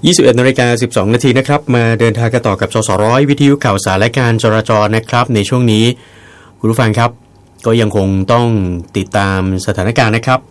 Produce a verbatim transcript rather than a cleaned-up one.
ยี่สิบเอ็ดนาฬิกาสิบสองนาทีนะครับมาเดินทางกันต่อกับสสร้อยวิทยุข่าวสารและการจราจรนะครับในช่วงนี้คุณผู้ฟังครับก็ยังคงต้องติดตามสถานการณ์นะครับ